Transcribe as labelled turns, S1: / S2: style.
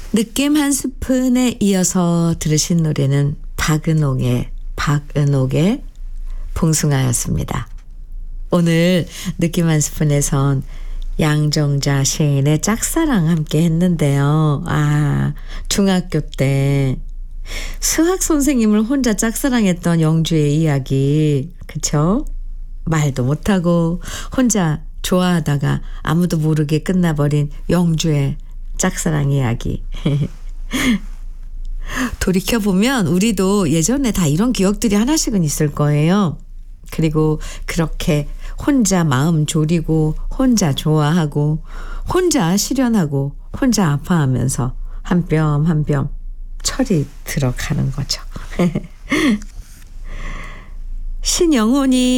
S1: 느낌 한 스푼에 이어서 들으신 노래는 박은옥의 봉숭아였습니다. 오늘 느낌 한 스푼에선 양정자 시인의 짝사랑 함께 했는데요. 중학교 때 수학 선생님을 혼자 짝사랑했던 영주의 이야기, 그쵸? 말도 못하고 혼자 좋아하다가 아무도 모르게 끝나버린 영주의 짝사랑 이야기. 돌이켜보면 우리도 예전에 다 이런 기억들이 하나씩은 있을 거예요. 그리고 그렇게 혼자 마음 졸이고 혼자 좋아하고 혼자 실연하고 혼자 아파하면서 한 뼘 한 뼘 철이 들어가는 거죠. 신영혼이